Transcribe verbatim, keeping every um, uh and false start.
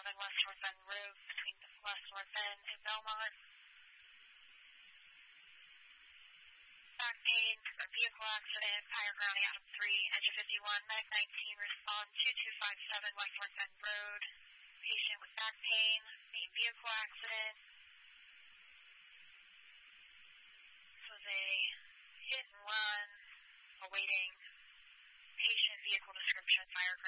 seven West North End Road between West North End and Belmont. Back pain, a vehicle accident, Higher Ground Adam three, engine fifty-one, Medic nineteen, respond two two five seven West North End Road. Patient with back pain, main vehicle accident. This was a hit and run, awaiting patient vehicle description, Fire